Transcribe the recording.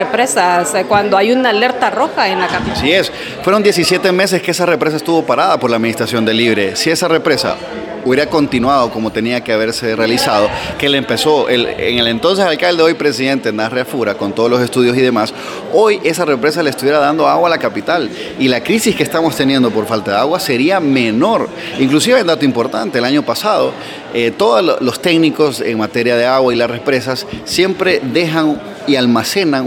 represas cuando hay una alerta roja en la capital. Así es, fueron 17 meses que esa represa estuvo parada por la administración de Libre. Si esa represa hubiera continuado como tenía que haberse realizado, que le empezó en el entonces alcalde, hoy presidente Nasri Afura, con todos los estudios y demás, hoy esa represa le estuviera dando agua a la capital y la crisis que estamos teniendo por falta de agua sería menor. Inclusive, el dato importante, el año pasado, todos los técnicos en materia de agua y las represas siempre dejan y almacenan